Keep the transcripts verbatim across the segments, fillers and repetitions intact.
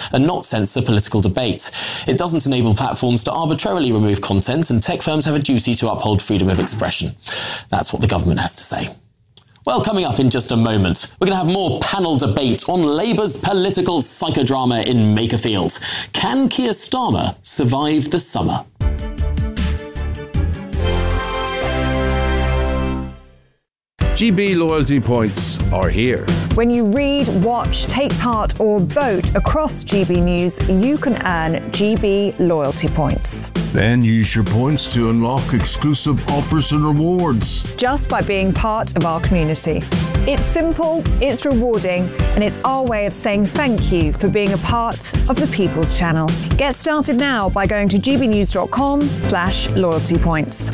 and not censor political debate. It doesn't enable platforms to arbitrarily remove content, and tech firms have a duty to uphold freedom of expression. That's what the government has to say. Well, coming up in just a moment, we're going to have more panel debate on Labour's political psychodrama in Makerfield. Can Keir Starmer survive the summer? G B loyalty points are here. When you read, watch, take part or vote across G B News, you can earn G B loyalty points. Then use your points to unlock exclusive offers and rewards. Just by being part of our community. It's simple, it's rewarding, and it's our way of saying thank you for being a part of the People's Channel. Get started now by going to gbnews.com slash loyalty points.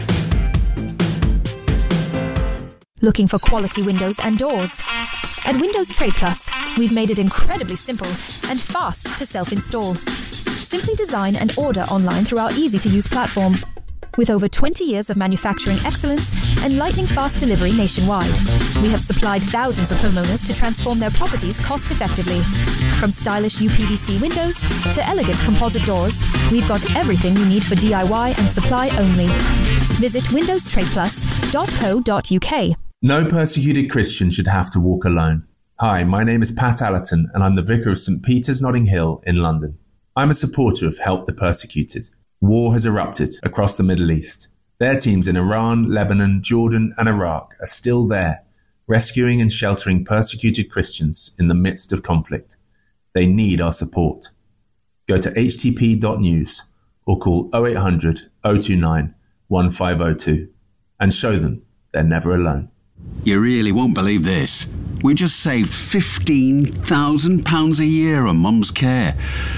Looking for quality windows and doors? At Windows Trade Plus, we've made it incredibly simple and fast to self-install. Simply design and order online through our easy-to-use platform. With over twenty years of manufacturing excellence and lightning-fast delivery nationwide, we have supplied thousands of homeowners to transform their properties cost-effectively. From stylish U P V C windows to elegant composite doors, we've got everything you need for D I Y and supply only. Visit windows trade plus dot co dot U K. No persecuted Christian should have to walk alone. Hi, my name is Pat Allerton and I'm the Vicar of St Peter's Notting Hill in London. I'm a supporter of Help the Persecuted. War has erupted across the Middle East. Their teams in Iran, Lebanon, Jordan and Iraq are still there, rescuing and sheltering persecuted Christians in the midst of conflict. They need our support. Go to h t p dot news or call oh eight hundred, oh two nine, one five oh two and show them they're never alone. You really won't believe this. We just saved fifteen thousand pounds a year on Mum's care.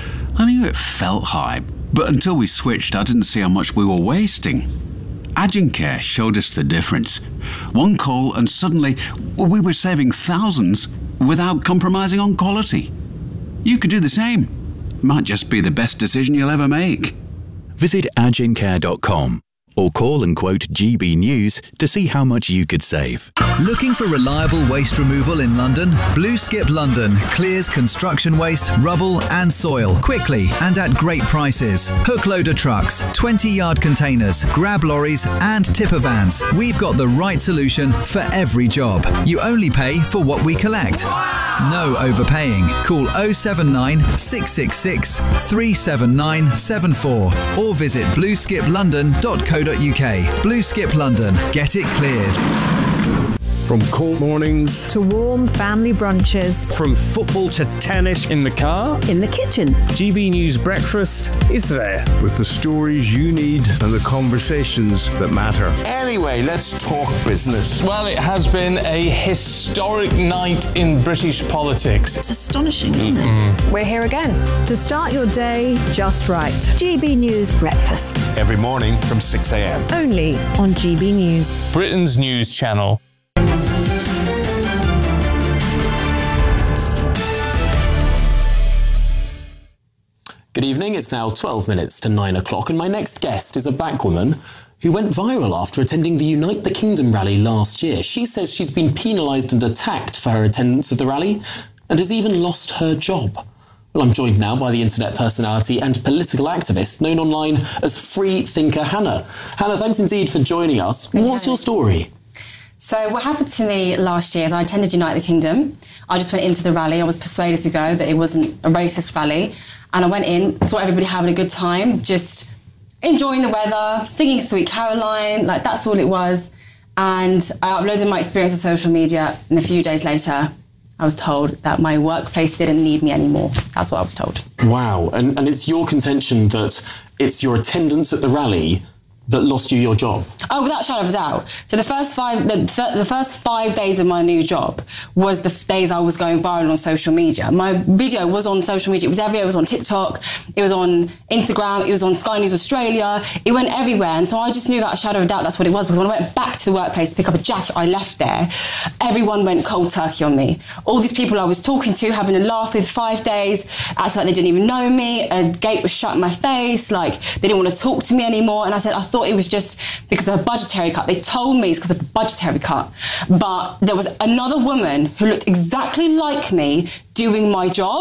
I knew it felt high, but until we switched, I didn't see how much we were wasting. Agincare showed us the difference. One call and suddenly we were saving thousands without compromising on quality. You could do the same. Might just be the best decision you'll ever make. Visit agincare dot com or call and quote G B News to see how much you could save. Looking for reliable waste removal in London? Blue Skip London clears construction waste, rubble and soil quickly and at great prices. Hook loader trucks, twenty yard containers, grab lorries and tipper vans. We've got the right solution for every job. You only pay for what we collect. No overpaying. Call oh seven nine, six six six, three seven nine seven four or visit blue skip london dot co dot U K. Blue Skip London. Get it cleared. From cold mornings to warm family brunches, from football to tennis in the car, in the kitchen, G B News Breakfast is there. With the stories you need and the conversations that matter. Anyway, let's talk business. Well, it has been a historic night in British politics. It's astonishing, isn't it? We're here again to start your day just right. G B News Breakfast. Every morning from six a m. Only on G B News. Britain's news channel. Good evening, it's now twelve minutes to nine o'clock and my next guest is a black woman who went viral after attending the Unite the Kingdom rally last year. She says she's been penalised and attacked for her attendance of the rally and has even lost her job. Well, I'm joined now by the internet personality and political activist known online as Free Thinker Hannah. Hannah, thanks indeed for joining us. Okay. What's your story? So what happened to me last year is I attended Unite the Kingdom. I just went into the rally. I was persuaded to go that it wasn't a racist rally. And I went in, saw everybody having a good time, just enjoying the weather, singing Sweet Caroline, like that's all it was. And I uploaded my experience on social media and a few days later, I was told that my workplace didn't need me anymore. That's what I was told. Wow, and, and it's your contention that it's your attendance at the rally that lost you your job? Oh, without a shadow of a doubt. So the first five, the, the first five days of my new job was the f- days I was going viral on social media. My video was on social media. It was everywhere. It was on TikTok. It was on Instagram. It was on Sky News Australia. It went everywhere. And so I just knew without a shadow of a doubt that's what it was, because when I went back to the workplace to pick up a jacket I left there, everyone went cold turkey on me. All these people I was talking to, having a laugh with five days, acting like they didn't even know me. A gate was shut in my face. Like they didn't want to talk to me anymore. And I said, I thought it was just because of a budgetary cut. They told me it's because of a budgetary cut. But there was another woman who looked exactly like me doing my job,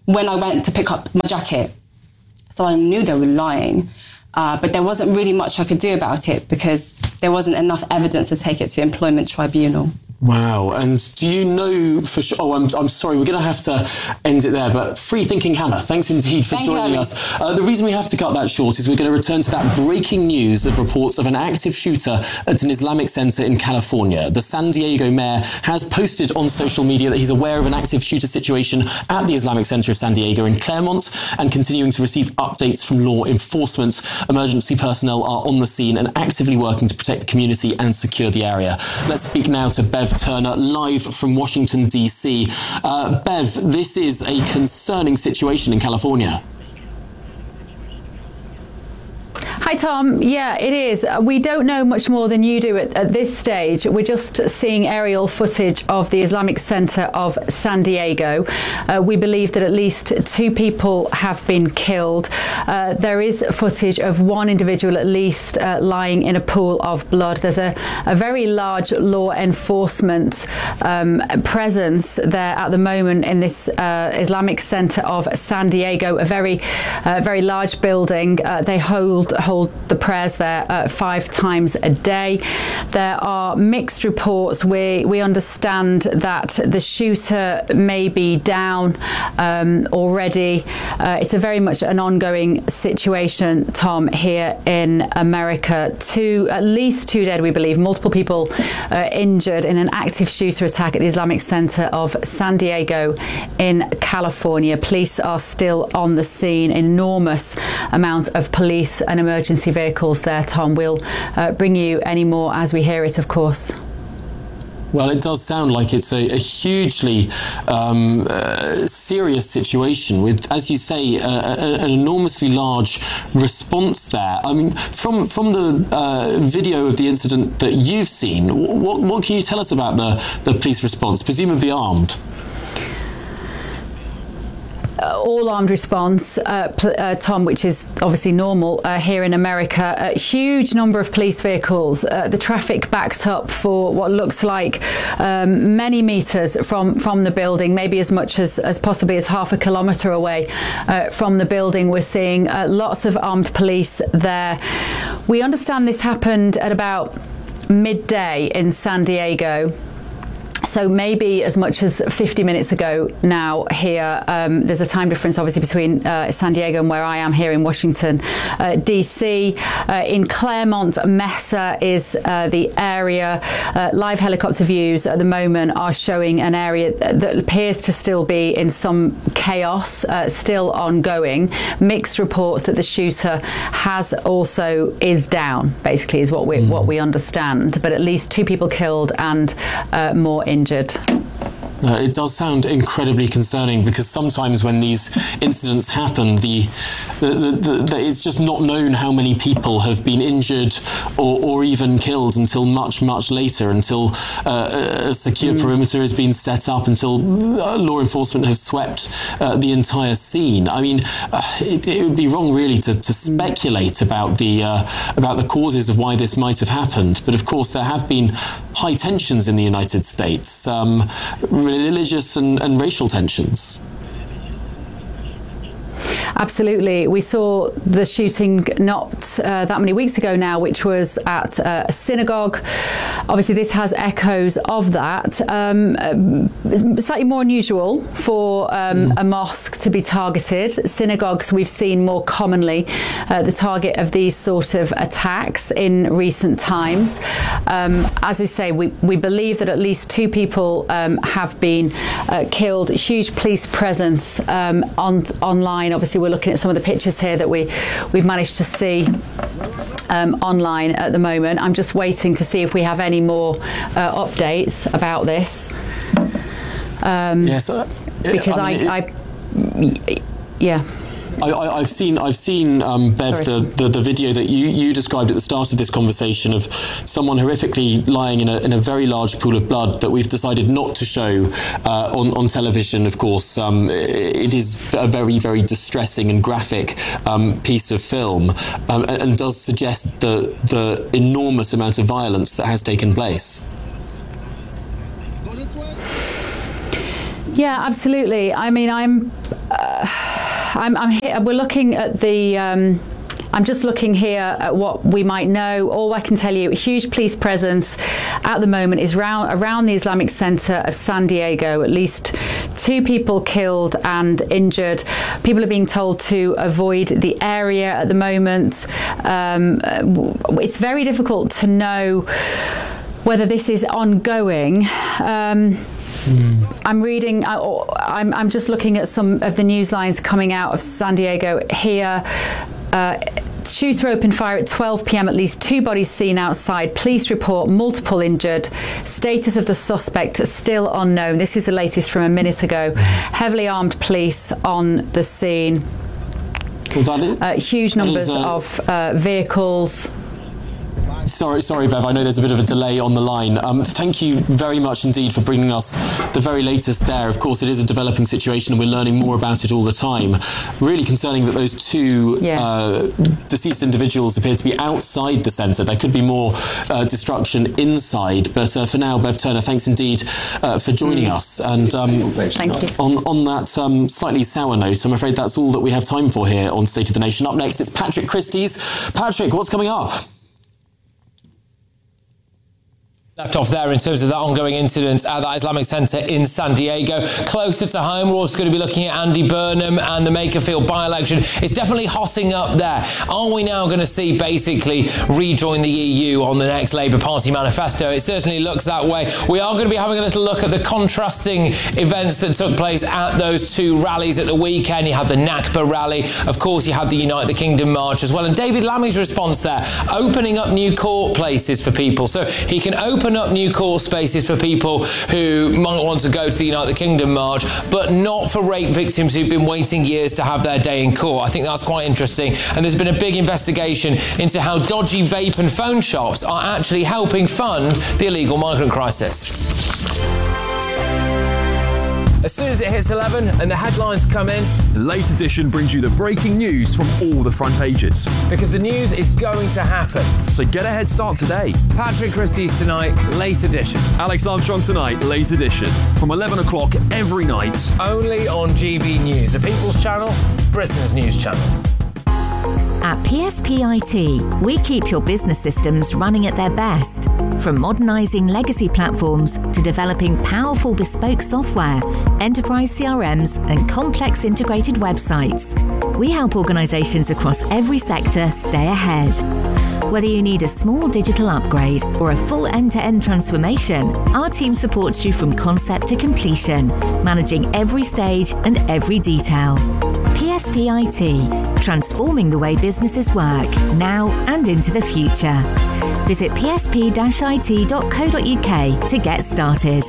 when I went to pick up my jacket. So I knew they were lying, uh, but there wasn't really much I could do about it because there wasn't enough evidence to take it to employment tribunal. Wow. And do you know for sure... Oh, I'm, I'm sorry, we're going to have to end it there, but Free Thinking Hannah, thanks indeed for Thank joining you, us. Uh, the reason we have to cut that short is we're going to return to that breaking news of reports of an active shooter at an Islamic center in California. The San Diego mayor has posted on social media that he's aware of an active shooter situation at the Islamic Center of San Diego in Claremont and continuing to receive updates from law enforcement. Emergency personnel are on the scene and actively working to protect the community and secure the area. Let's speak now to Bev Turner, live from Washington, D C. Uh, Bev, this is a concerning situation in California. Hi, Tom. Yeah, it is. We don't know much more than you do at, at this stage. We're just seeing aerial footage of the Islamic Center of San Diego. Uh, we believe that at least two people have been killed. Uh, there is footage of one individual at least uh, lying in a pool of blood. There's a, a very large law enforcement um, presence there at the moment in this uh, Islamic Center of San Diego, a very, uh, very large building. Uh, they hold hold the prayers there uh, five times a day. There are mixed reports. We we understand that the shooter may be down um, already. Uh, it's a very much an ongoing situation, Tom, here in America. Two, at least two dead, we believe. Multiple people uh, injured in an active shooter attack at the Islamic Center of San Diego in California. Police are still on the scene. Enormous amount of police and emergency vehicles there, Tom. We'll uh, bring you any more as we hear it, of course. Well, it does sound like it's a, a hugely um, uh, serious situation with, as you say, uh, a, an enormously large response there. I mean, from from the uh, video of the incident that you've seen, what, what can you tell us about the, the police response, presumably armed? Uh, all armed response, uh, pl- uh, Tom, which is obviously normal uh, here in America. A huge number of police vehicles. Uh, the traffic backed up for what looks like um, many metres from, from the building, maybe as much as, as possibly as half a kilometre away uh, from the building. We're seeing uh, lots of armed police there. We understand this happened at about midday in San Diego. So maybe as much as fifty minutes ago now here. Um, there's a time difference obviously between uh, San Diego and where I am here in Washington, uh, D C. Uh, in Claremont, Mesa is uh, the area. Uh, live helicopter views at the moment are showing an area that, that appears to still be in some chaos, uh, still ongoing. Mixed reports that the shooter has also is down, basically, is what we mm. what we understand. But at least two people killed and uh, more injured. Uh, it does sound incredibly concerning because sometimes when these incidents happen, the, the, the, the, the it's just not known how many people have been injured or, or even killed until much, much later, until uh, a secure mm. perimeter has been set up, until uh, law enforcement have swept uh, the entire scene. I mean, uh, it, it would be wrong really to, to speculate about the uh, about the causes of why this might have happened. But of course, there have been high tensions in the United States. Um, religious and, and racial tensions. Absolutely. We saw the shooting not uh, that many weeks ago now, which was at uh, a synagogue. Obviously, this has echoes of that. Um, it's slightly more unusual for um, mm. a mosque to be targeted. Synagogues, we've seen more commonly uh, the target of these sort of attacks in recent times. Um, as we say, we, we believe that at least two people um, have been uh, killed. Huge police presence um, on online. Obviously, we're looking at some of the pictures here that we, we've managed to see um, online at the moment. I'm just waiting to see if we have any more uh, updates about this. Um, yes, uh, because I, mean, I, I, yeah. I, I, I've seen, I've seen, um, Bev, the, the, the video that you, you described at the start of this conversation of someone horrifically lying in a, in a very large pool of blood that we've decided not to show uh, on, on television. Of course, um, it is a very, very distressing and graphic um, piece of film, um, and, and does suggest the, the enormous amount of violence that has taken place. Yeah, absolutely. I mean, I'm, uh, I'm, I'm here. We're looking at the. Um, I'm just looking here at what we might know. All I can tell you, a huge police presence at the moment is round, around the Islamic Center of San Diego. At least two people killed and injured. People are being told to avoid the area at the moment. Um, it's very difficult to know whether this is ongoing. Um, Mm. I'm reading, I, I'm, I'm just looking at some of the news lines coming out of San Diego here. Uh, shooter opened fire at twelve p.m. At least two bodies seen outside. Police report multiple injured. Status of the suspect still unknown. This is the latest from a minute ago. Heavily armed police on the scene. Was that it? Uh, huge numbers is, uh, of uh, vehicles. Sorry, sorry, Bev. I know there's a bit of a delay on the line. Um, thank you very much indeed for bringing us the very latest there. Of course, it is a developing situation and we're learning more about it all the time. Really concerning that those two yeah. uh, deceased individuals appear to be outside the centre. There could be more uh, destruction inside. But uh, for now, Bev Turner, thanks indeed uh, for joining mm. us. And um, thank you. On, on that um, slightly sour note, I'm afraid that's all that we have time for here on State of the Nation. Up next, it's Patrick Christys. Patrick, what's coming up? Left off there in terms of that ongoing incident at that Islamic Center in San Diego. Closer to home, we're also going to be looking at Andy Burnham and the Makerfield by-election. It's definitely hotting up there. Are we now going to see basically rejoin the E U on the next Labour Party manifesto? It certainly looks that way. We are going to be having a little look at the contrasting events that took place at those two rallies at the weekend. You had the Nakba rally. Of course, you had the Unite the Kingdom march as well. And David Lammy's response there, opening up new court places for people. So he can open Open up new court spaces for people who might want to go to the Unite the Kingdom march, but not for rape victims who've been waiting years to have their day in court. I think that's quite interesting. And there's been a big investigation into how dodgy vape and phone shops are actually helping fund the illegal migrant crisis. As soon as it hits eleven and the headlines come in, the Late Edition brings you the breaking news from all the front pages. Because the news is going to happen. So get a head start today. Patrick Christys tonight, Late Edition. Alex Armstrong tonight, Late Edition. From eleven o'clock every night. Only on G B News, the People's Channel, Britain's news channel. At P S P I T, we keep your business systems running at their best. From modernising legacy platforms to developing powerful bespoke software, enterprise C R Ms and complex integrated websites, we help organisations across every sector stay ahead. Whether you need a small digital upgrade or a full end-to-end transformation, our team supports you from concept to completion, managing every stage and every detail. P S P I T, transforming the way businesses work, now and into the future. Visit p s p dash i t dot co dot u k to get started.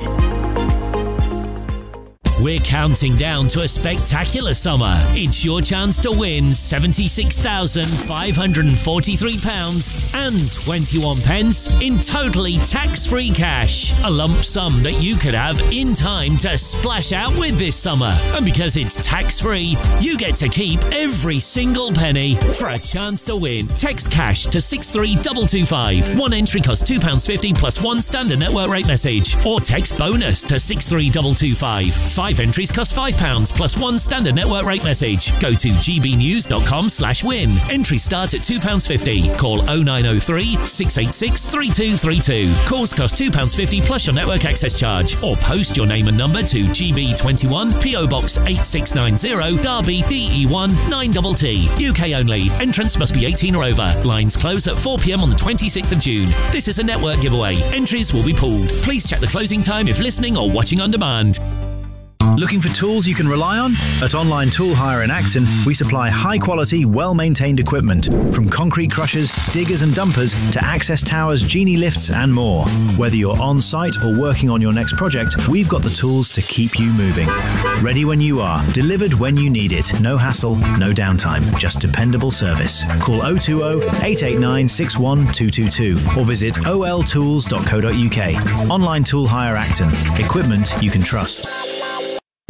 We're counting down to a spectacular summer. It's your chance to win seventy-six thousand five hundred forty-three pounds and twenty-one pence in totally tax-free cash. A lump sum that you could have in time to splash out with this summer. And because it's tax-free, you get to keep every single penny. For a chance to win, text cash to six three two two five. One entry costs two pounds fifty plus one standard network rate message. Or text bonus to six three two two five. Five entries cost five pounds plus one standard network rate message. Go to g b news dot com slash win. Entries start at two pounds fifty. Call oh nine oh three, six eight six, three two three two. Calls cost two pounds fifty plus your network access charge. Or post your name and number to G B twenty-one, P O Box eight six nine zero, Derby, D E one nine T T. U K only. Entrance must be eighteen or over. Lines close at four p.m. on the twenty-sixth of June. This is a network giveaway. Entries will be pooled. Please check the closing time if listening or watching on demand. Looking for tools you can rely on? At Online Tool Hire in Acton, we supply high-quality, well-maintained equipment, from concrete crushers, diggers and dumpers to access towers, genie lifts and more. Whether you're on-site or working on your next project, we've got the tools to keep you moving. Ready when you are, delivered when you need it. No hassle, no downtime, just dependable service. Call oh two oh, eight eight nine, six one two two two or visit o l tools dot co dot u k. Online Tool Hire Acton. Equipment you can trust. Hi, I'm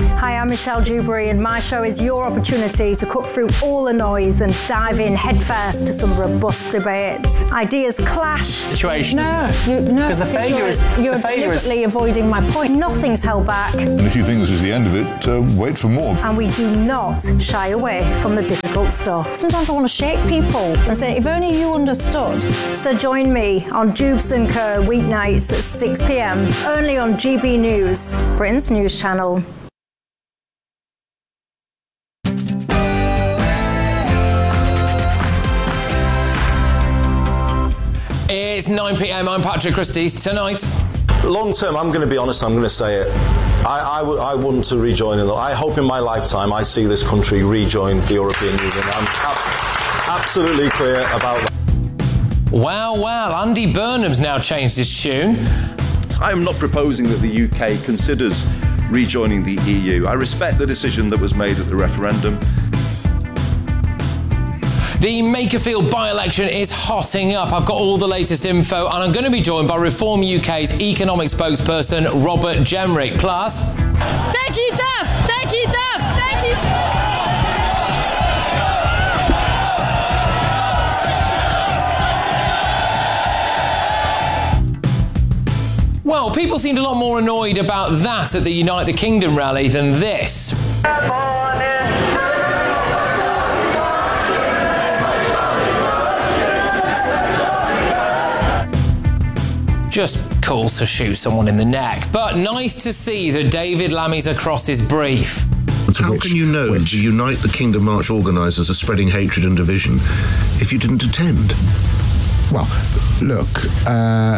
I'm Michelle Dewberry, and my show is your opportunity to cut through all the noise and dive in headfirst to some robust debates. Ideas clash. Situation, no, isn't it? You, no, because the failure you're, is you're the failure deliberately is... avoiding my point. Nothing's held back. And if you think this is the end of it, uh, wait for more. And we do not shy away from the difficult stuff. Sometimes I want to shake people and say, if only you understood. So join me on Jubes and Co weeknights at six p.m. only on G B News, Britain's news channel. It's nine p.m. I'm Patrick Christys. Tonight. Long term, I'm going to be honest, I'm going to say it. I, I, w- I want to rejoin. In the, I hope in my lifetime I see this country rejoin the European Union. I'm abs- absolutely clear about that. Well, well, Andy Burnham's now changed his tune. I am not proposing that the U K considers rejoining the E U. I respect the decision that was made at the referendum. The Makerfield by-election is hotting up. I've got all the latest info, and I'm going to be joined by Reform U K's economic spokesperson, Robert Jemrick. Plus... Thank you, Duff! Thank you, Duff! Thank you! Well, people seemed a lot more annoyed about that at the Unite the Kingdom rally than this. Just cool to shoot someone in the neck. But nice to see that David Lammy's across his brief. How which, can you know which? the Unite the Kingdom March organisers are spreading hatred and division if you didn't attend? Well, look... Uh...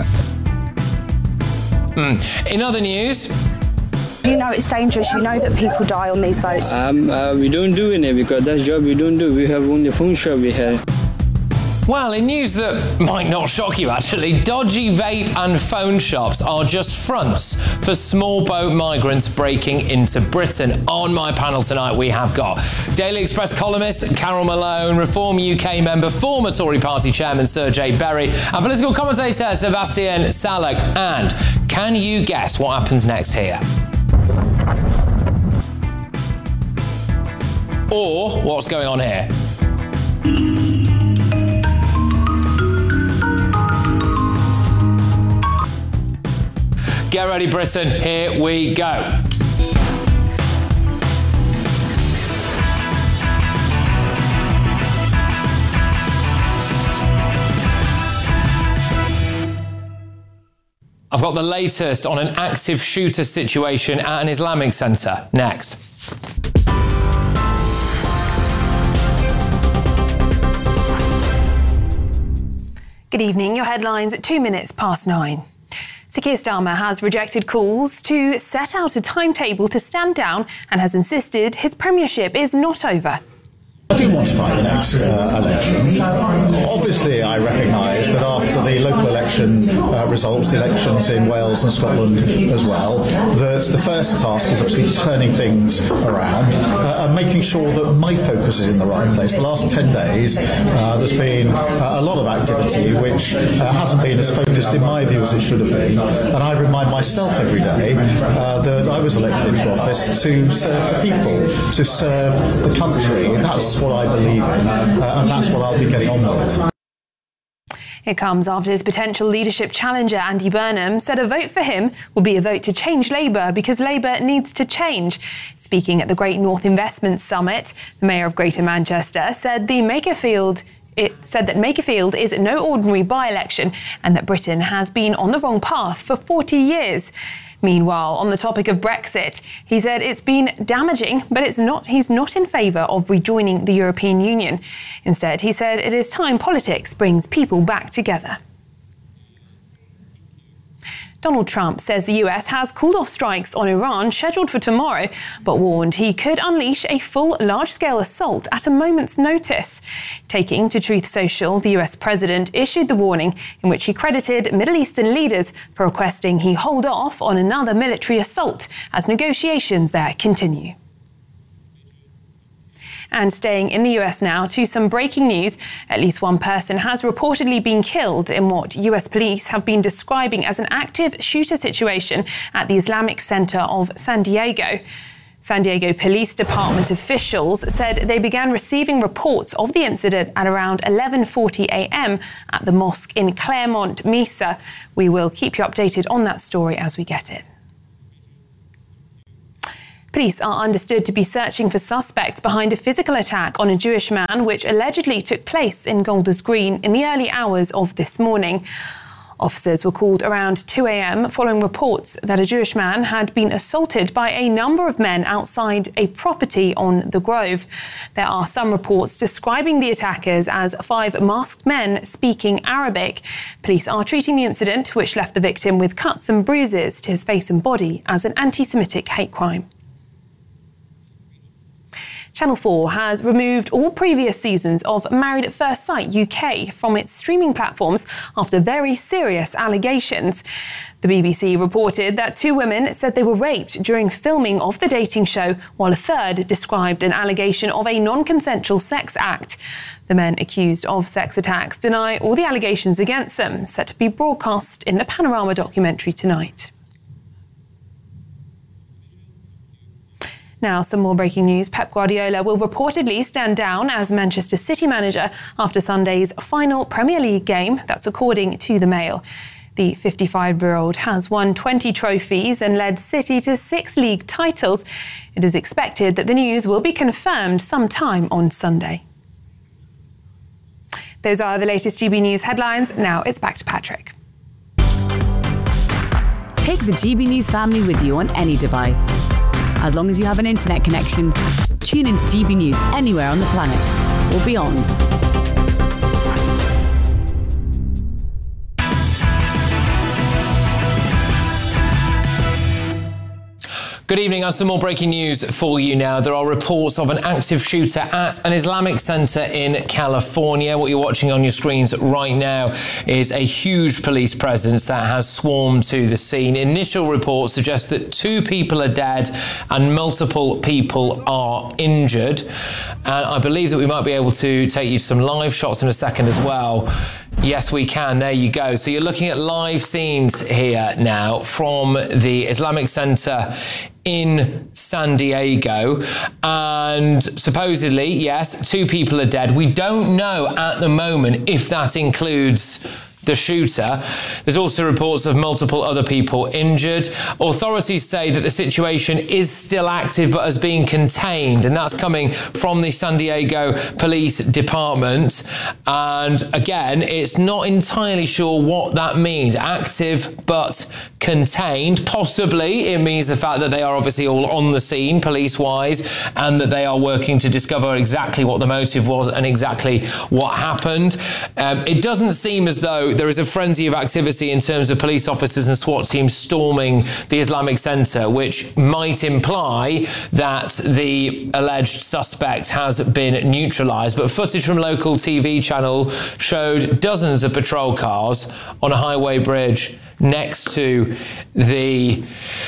Mm. In other news... You know it's dangerous. You know that people die on these votes. Um, uh, we don't do any because that's job we don't do. We have only phone shop we have. Well, in news that might not shock you actually, dodgy vape and phone shops are just fronts for small boat migrants breaking into Britain. On my panel tonight we have got Daily Express columnist Carol Malone, Reform U K member, former Tory party chairman Sir J Berry, and political commentator Sebastian Salek. And can you guess what happens next here? Or what's going on here? Get ready, Britain. Here we go. I've got the latest on an active shooter situation at an Islamic centre. Next. Good evening. Your headlines at two minutes past nine. Sir Keir Starmer has rejected calls to set out a timetable to stand down and has insisted his premiership is not over. I do want to fight the next uh, election. Obviously, I recognise that after the local election uh, results, the elections in Wales and Scotland as well, that the first task is obviously turning things around uh, and making sure that my focus is in the right place. The last ten days, uh, there's been uh, a lot of activity which uh, hasn't been as focused, in my view, as it should have been. And I remind myself every day uh, that I was elected to office to serve the people, to serve the country. That's what I believe in, uh, and that's what I'll be getting on with. It comes after his potential leadership challenger, Andy Burnham, said a vote for him will be a vote to change Labour because Labour needs to change. Speaking at the Great North Investment Summit, the Mayor of Greater Manchester said the Makerfield It said that Makerfield is no ordinary by-election and that Britain has been on the wrong path for forty years. Meanwhile, on the topic of Brexit, he said it's been damaging, but it's not. He's not in favour of rejoining the European Union. Instead, he said it is time politics brings people back together. Donald Trump says the U S has called off strikes on Iran scheduled for tomorrow, but warned he could unleash a full large-scale assault at a moment's notice. Taking to Truth Social, the U S president issued the warning in which he credited Middle Eastern leaders for requesting he hold off on another military assault as negotiations there continue. And staying in the U S now to some breaking news. At least one person has reportedly been killed in what U S police have been describing as an active shooter situation at the Islamic Center of San Diego. San Diego Police Department officials said they began receiving reports of the incident at around eleven forty a.m. at the mosque in Claremont Mesa. We will keep you updated on that story as we get it. Police are understood to be searching for suspects behind a physical attack on a Jewish man which allegedly took place in Golders Green in the early hours of this morning. Officers were called around two a.m. following reports that a Jewish man had been assaulted by a number of men outside a property on The Grove. There are some reports describing the attackers as five masked men speaking Arabic. Police are treating the incident, which left the victim with cuts and bruises to his face and body, as an anti-Semitic hate crime. Channel four has removed all previous seasons of Married at First Sight U K from its streaming platforms after very serious allegations. The B B C reported that two women said they were raped during filming of the dating show, while a third described an allegation of a non-consensual sex act. The men accused of sex attacks deny all the allegations against them, set to be broadcast in the Panorama documentary tonight. Now, some more breaking news. Pep Guardiola will reportedly stand down as Manchester City manager after Sunday's final Premier League game. That's according to the Mail. The fifty-five-year-old has won twenty trophies and led City to six league titles. It is expected that the news will be confirmed sometime on Sunday. Those are the latest G B News headlines. Now it's back to Patrick. Take the G B News family with you on any device. As long as you have an internet connection, tune into G B News anywhere on the planet or beyond. Good evening, and some more breaking news for you now. There are reports of an active shooter at an Islamic center in California. What you're watching on your screens right now is a huge police presence that has swarmed to the scene. Initial reports suggest that two people are dead and multiple people are injured. And I believe that we might be able to take you to some live shots in a second as well. Yes, we can. There you go. So you're looking at live scenes here now from the Islamic Center in San Diego. And supposedly, yes, two people are dead. We don't know at the moment if that includes the shooter. There's also reports of multiple other people injured. Authorities say that the situation is still active but has been contained, and that's coming from the San Diego Police Department. And again, it's not entirely sure what that means. Active but contained. Possibly it means the fact that they are obviously all on the scene police-wise and that they are working to discover exactly what the motive was and exactly what happened. Um, it doesn't seem as though there is a frenzy of activity in terms of police officers and SWAT teams storming the Islamic Center, which might imply that the alleged suspect has been neutralized. But footage from local T V channel showed dozens of patrol cars on a highway bridge next to the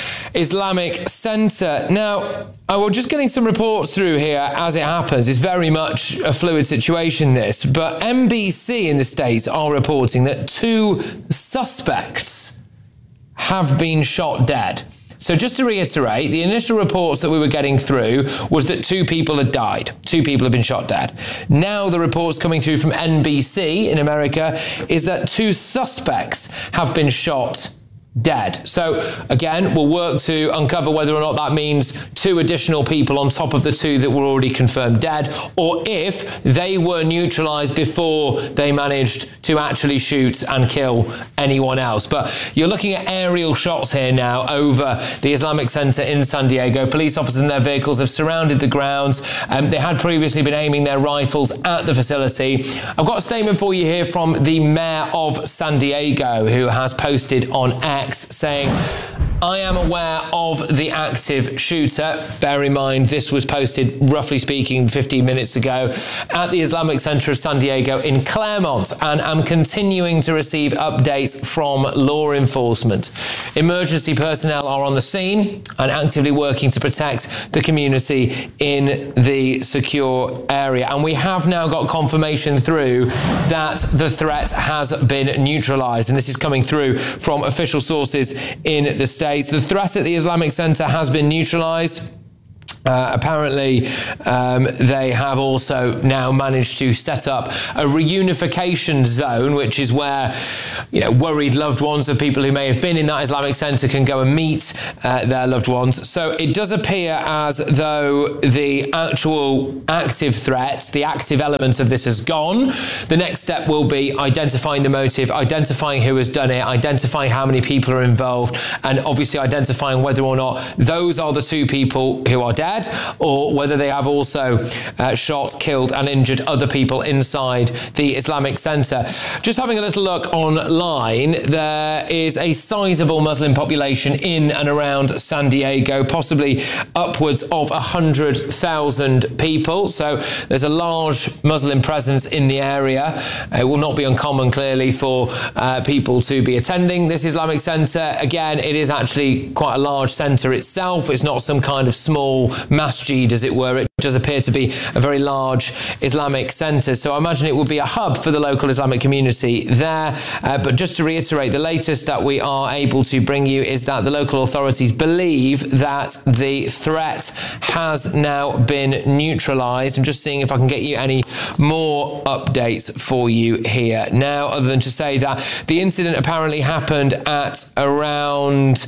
Islamic Center. Now, I was just getting some reports through here as it happens. It's very much a fluid situation, this, but N B C in the States are reporting that two suspects have been shot dead. So just to reiterate, the initial reports that we were getting through was that two people had died. Two people have been shot dead. Now the reports coming through from N B C in America is that two suspects have been shot dead. So again, we'll work to uncover whether or not that means two additional people on top of the two that were already confirmed dead, or if they were neutralized before they managed to actually shoot and kill anyone else. But you're looking at aerial shots here now over the Islamic Center in San Diego. Police officers in their vehicles have surrounded the grounds. Um, they had previously been aiming their rifles at the facility. I've got a statement for you here from the mayor of San Diego, who has posted on X saying, I am aware of the active shooter. Bear in mind, this was posted, roughly speaking, fifteen minutes ago at the Islamic Center of San Diego in Claremont, and I'm continuing to receive updates from law enforcement. Emergency personnel are on the scene and actively working to protect the community in the secure area. And we have now got confirmation through that the threat has been neutralized. And this is coming through from official sources in the States. The threat at the Islamic Center has been neutralized. Uh, apparently, um, they have also now managed to set up a reunification zone, which is where, you know, worried loved ones of people who may have been in that Islamic centre can go and meet uh, their loved ones. So it does appear as though the actual active threat, the active element of this has gone. The next step will be identifying the motive, identifying who has done it, identifying how many people are involved, and obviously identifying whether or not those are the two people who are dead, or whether they have also uh, shot, killed and injured other people inside the Islamic Centre. Just having a little look online, there is a sizable Muslim population in and around San Diego, possibly upwards of one hundred thousand people. So there's a large Muslim presence in the area. It will not be uncommon, clearly, for uh, people to be attending this Islamic Centre. Again, it is actually quite a large centre itself. It's not some kind of small masjid, as it were. It does appear to be a very large Islamic centre. So I imagine it will be a hub for the local Islamic community there. Uh, but just to reiterate, the latest that we are able to bring you is that the local authorities believe that the threat has now been neutralised. I'm just seeing if I can get you any more updates for you here now, other than to say that the incident apparently happened at around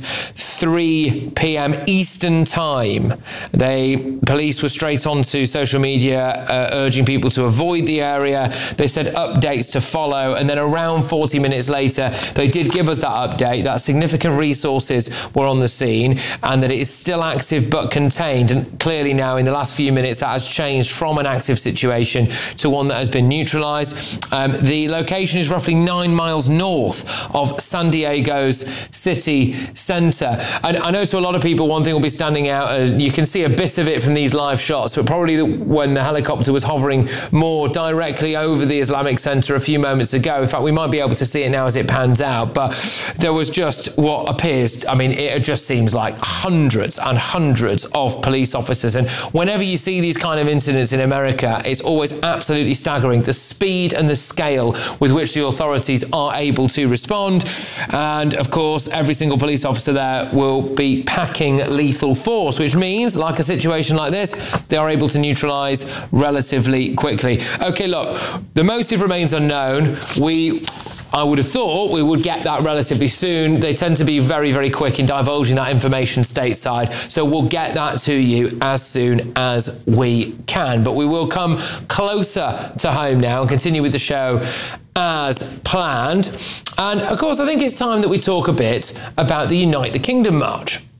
three p.m. Eastern time. They, police were straight onto social media uh, urging people to avoid the area. They said updates to follow, and then around forty minutes later they did give us that update that significant resources were on the scene and that it is still active but contained. And clearly now in the last few minutes that has changed from an active situation to one that has been neutralised. Um, the location is roughly nine miles north of San Diego's city centre. And I know to a lot of people one thing will be standing out, uh, you can see a bit of it from these live shots, but probably the, when the helicopter was hovering more directly over the Islamic Centre a few moments ago. In fact, we might be able to see it now as it pans out, but there was just what appears, I mean, it just seems like hundreds and hundreds of police officers. And whenever you see these kind of incidents in America, it's always absolutely staggering, the speed and the scale with which the authorities are able to respond. And of course, every single police officer there will be packing lethal force, which means, like a situation like this, they are able to neutralise relatively quickly. Okay, look, the motive remains unknown. We I would have thought we would get that relatively soon. They tend to be very, very quick in divulging that information stateside. So we'll get that to you as soon as we can. But we will come closer to home now and continue with the show as planned. And of course, I think it's time that we talk a bit about the Unite the Kingdom March.